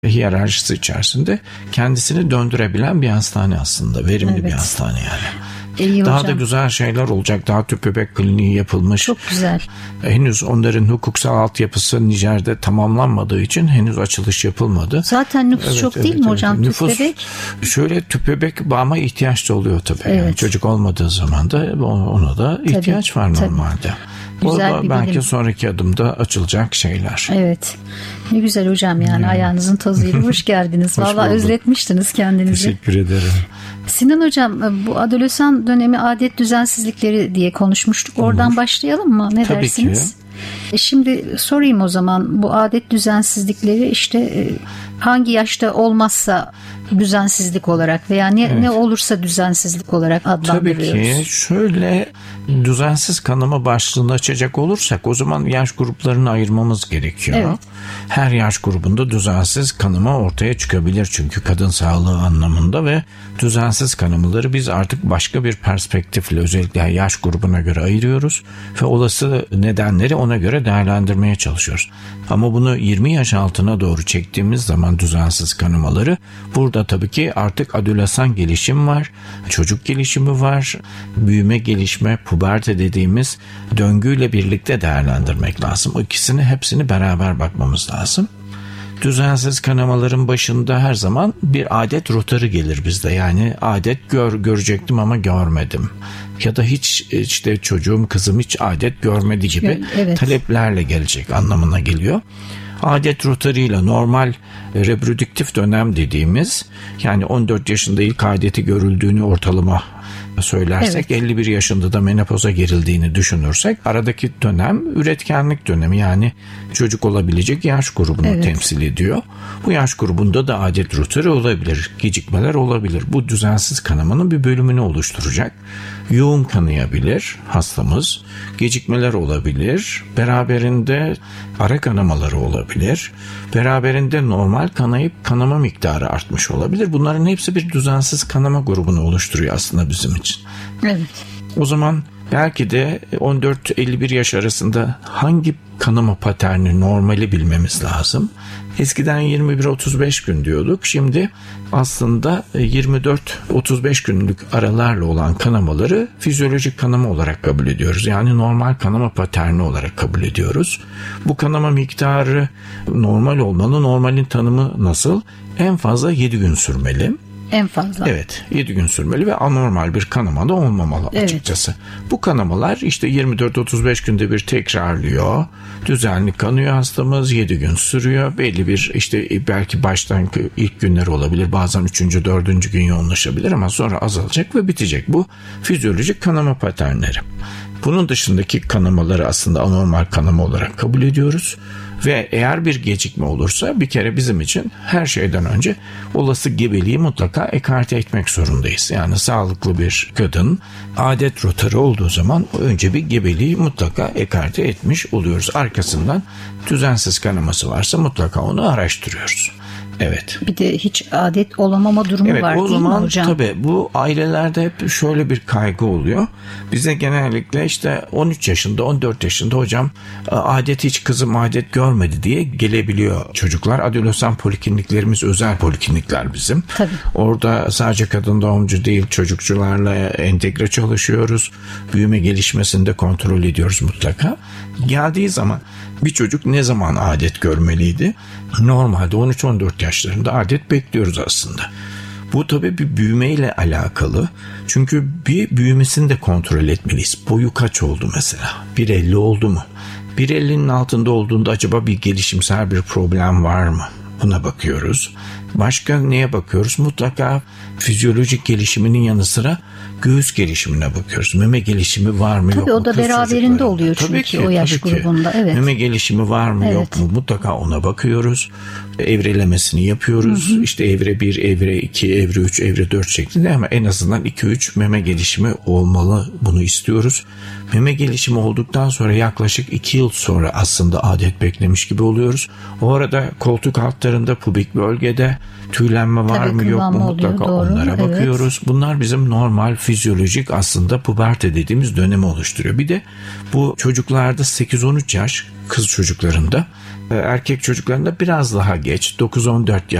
hiyerarşisi içerisinde kendisini döndürebilen bir hastane aslında. Verimli bir hastane yani. Daha hocam, da güzel şeyler olacak. Daha tüp bebek kliniği yapılmış. Çok güzel. Henüz onların hukuksal altyapısı Nijer'de tamamlanmadığı için henüz açılış yapılmadı. Zaten nüfus çok değil mi hocam? Nüfus, tüp bebek? Şöyle tüp bebek bağıma ihtiyaç da oluyor tabii. Yani çocuk olmadığı zaman da ona da ihtiyaç var normalde. O da belki sonraki adımda açılacak şeyler. Evet. Ne güzel hocam yani ayağınızın tozuyla hoş geldiniz. Vallahi özletmiştiniz kendinizi. Teşekkür ederim. Sinan hocam, bu adolesan dönemi adet düzensizlikleri diye konuşmuştuk. Oradan başlayalım mı? Ne Tabii dersiniz? Ki. Şimdi sorayım o zaman, bu adet düzensizlikleri işte hangi yaşta olmazsa düzensizlik olarak veya ne olursa düzensizlik olarak adlandırıyoruz. Tabii ki şöyle, düzensiz kanama başlığını açacak olursak o zaman yaş gruplarını ayırmamız gerekiyor. Evet. Her yaş grubunda düzensiz kanama ortaya çıkabilir çünkü kadın sağlığı anlamında ve düzensiz kanamaları biz artık başka bir perspektifle özellikle yaş grubuna göre ayırıyoruz ve olası nedenleri ona göre değerlendirmeye çalışıyoruz. Ama bunu 20 yaş altına doğru çektiğimiz zaman düzensiz kanamaları, burada tabii ki artık adolesan gelişim var, çocuk gelişimi var, büyüme, gelişme, puberte dediğimiz döngüyle birlikte değerlendirmek lazım. İkisini, hepsini beraber bakmamız lazım. Düzensiz kanamaların başında her zaman bir adet rotarı gelir bizde. Yani adet görecektim ama görmedim. Ya da hiç işte çocuğum, kızım hiç adet görmedi gibi taleplerle gelecek anlamına geliyor. Adet rotarıyla normal reprodüktif dönem dediğimiz, yani 14 yaşında ilk adeti görüldüğünü ortalama söylersek, 51 yaşında da menopoza girildiğini düşünürsek aradaki dönem üretkenlik dönemi, yani çocuk olabilecek yaş grubunu temsil ediyor. Bu yaş grubunda da adet rotarı olabilir, gecikmeler olabilir. Bu düzensiz kanamanın bir bölümünü oluşturacak. Yoğun kanayabilir hastamız, gecikmeler olabilir, beraberinde ara kanamaları olabilir, beraberinde normal kanayıp kanama miktarı artmış olabilir. Bunların hepsi bir düzensiz kanama grubunu oluşturuyor aslında bizim için. Evet. O zaman belki de 14-51 yaş arasında hangi kanama paterni normali bilmemiz lazım. Eskiden 21-35 gün diyorduk. Şimdi aslında 24-35 günlük aralarla olan kanamaları fizyolojik kanama olarak kabul ediyoruz. Yani normal kanama paterni olarak kabul ediyoruz. Bu kanama miktarı normal olmalı. Normalin tanımı nasıl? En fazla 7 gün sürmeli. En fazla. Evet, 7 gün sürmeli ve anormal bir kanama da olmamalı açıkçası. Bu kanamalar işte 24-35 günde bir tekrarlıyor. Düzenli kanıyor hastamız, 7 gün sürüyor. Belli bir işte belki baştan ilk günler olabilir. Bazen 3. 4. gün yoğunlaşabilir ama sonra azalacak ve bitecek. Bu fizyolojik kanama paternleri. Bunun dışındaki kanamaları aslında anormal kanama olarak kabul ediyoruz. Ve eğer bir gecikme olursa bir kere bizim için her şeyden önce olası gebeliği mutlaka ekarte etmek zorundayız. Yani sağlıklı bir kadın adet rotarı olduğu zaman önce bir gebeliği mutlaka ekarte etmiş oluyoruz. Arkasından düzensiz kanaması varsa mutlaka onu araştırıyoruz. Evet. Bir de hiç adet olamama durumu var değil mi hocam? Tabii bu ailelerde hep şöyle bir kaygı oluyor. Bize genellikle işte 13 yaşında 14 yaşında hocam hiç kızım adet görmedi diye gelebiliyor çocuklar. Adolesan polikliniklerimiz özel poliklinikler bizim. Tabii. Orada sadece kadın doğumcu değil, çocukçularla entegre çalışıyoruz. Büyüme gelişmesini de kontrol ediyoruz mutlaka. Geldiği zaman bir çocuk ne zaman adet görmeliydi? Normalde 13-14 yaşlarında adet bekliyoruz aslında. Bu tabii bir büyümeyle alakalı. Çünkü bir büyümesini de kontrol etmeliyiz. Boyu kaç oldu mesela? 1.50 oldu mu? 1.50'nin altında olduğunda acaba bir gelişimsel bir problem var mı? Buna bakıyoruz. Başka neye bakıyoruz? Mutlaka fizyolojik gelişiminin yanı sıra göğüs gelişimine bakıyoruz. Meme gelişimi var mı yok mu? Tabii o da beraberinde oluyor çünkü o yaş grubunda. Evet. Meme gelişimi var mı yok mu? Mutlaka ona bakıyoruz. Evrelemesini yapıyoruz. İşte evre 1, evre 2, evre 3, evre 4 şeklinde ama en azından 2-3 meme gelişimi olmalı. Bunu istiyoruz. Meme gelişimi olduktan sonra yaklaşık 2 yıl sonra aslında adet beklemiş gibi oluyoruz. O arada koltuk altlarında, pubik bölgede tüylenme var mı yok mu mutlaka onlara bakıyoruz. Bunlar bizim normal fizyolojik aslında puberte dediğimiz dönemi oluşturuyor. Bir de bu çocuklarda 8-13 yaş kız çocuklarında Erkek çocuklarında biraz daha geç, 9-14 yaş